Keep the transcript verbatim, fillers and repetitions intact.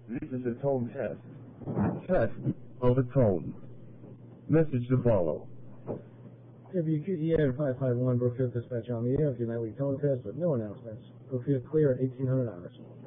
This is a tone test. Test of a tone. Message to follow. W Q E A five five one, Brookfield Dispatch on the air with your nightly tone test with no announcements. Brookfield clear at eighteen hundred hours.